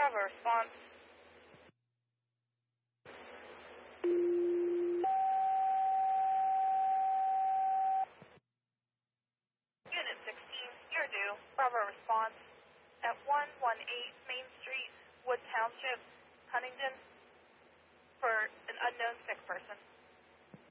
Bravo response. Unit 16, you're due. Bravo response at 118 Main Street, Wood Township, Huntington, for an unknown sick person.